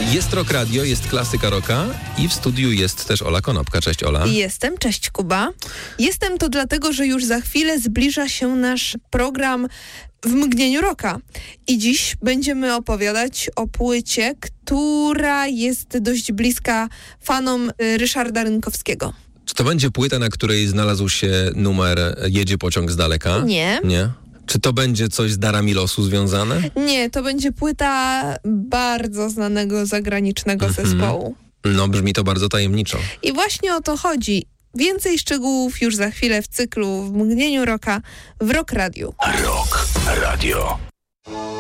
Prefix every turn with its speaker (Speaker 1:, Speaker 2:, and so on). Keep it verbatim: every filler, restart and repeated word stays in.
Speaker 1: Jest Rock Radio, jest klasyka rocka i w studiu jest też Ola Konopka. Cześć, Ola.
Speaker 2: Jestem, cześć Kuba. Jestem to dlatego, że już za chwilę zbliża się nasz program W mgnieniu rocka. I dziś będziemy opowiadać o płycie, która jest dość bliska fanom y, Ryszarda Rynkowskiego.
Speaker 1: Czy to będzie płyta, na której znalazł się numer Jedzie pociąg z daleka?
Speaker 2: Nie.
Speaker 1: Nie? Czy to będzie coś z Dara Milosu związane?
Speaker 2: Nie, to będzie płyta bardzo znanego zagranicznego
Speaker 1: Mhm.
Speaker 2: zespołu.
Speaker 1: No, brzmi to bardzo tajemniczo.
Speaker 2: I właśnie o to chodzi. Więcej szczegółów już za chwilę w cyklu W mgnieniu rocka w Rock Radio.
Speaker 3: Rock Radio.